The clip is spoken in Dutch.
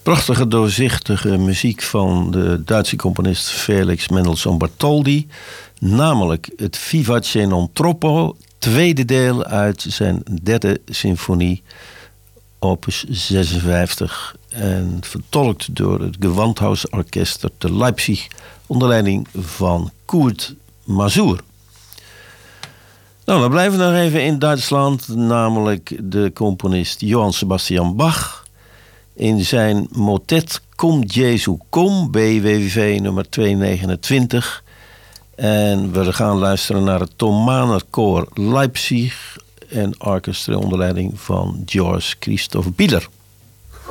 Prachtige, doorzichtige muziek van de Duitse componist Felix Mendelssohn Bartholdy. Namelijk het Vivace non troppo, tweede deel uit zijn derde symfonie, opus 56. En vertolkt door het Gewandhausorchester te Leipzig onder leiding van Kurt Masur. Nou, we blijven nog even in Duitsland, namelijk de componist Johann Sebastian Bach. In zijn motet Kom Jesu Kom, BWV nummer 229. En we gaan luisteren naar het Thomaner Koor Leipzig en orkester onder leiding van George Christoph Bieler.